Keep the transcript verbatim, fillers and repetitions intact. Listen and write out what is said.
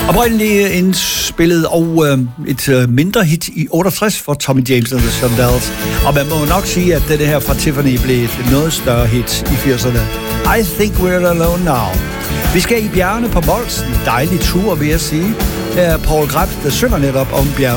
Oprindeligt indspillet og øh, et øh, mindre hit i otteogtres for Tommy James and the Shondells. Og man må nok sige, at det her fra Tiffany blev et noget større hit i firserne. I Think We're Alone Now. Vi skal i bjergene på Mols. En dejlig tur, vil jeg sige. Det er Paul Krebs, der synger netop om bjergene.